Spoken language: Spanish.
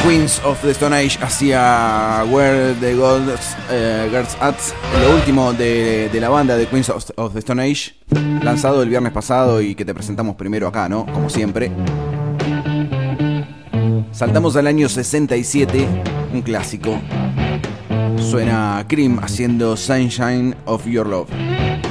Queens of the Stone Age hacia Where the Gods Girls At, lo último de la banda de Queens of the Stone Age, lanzado el viernes pasado y que te presentamos primero acá, ¿no? Como siempre. Saltamos al año 67, un clásico. Suena Cream haciendo Sunshine of Your Love.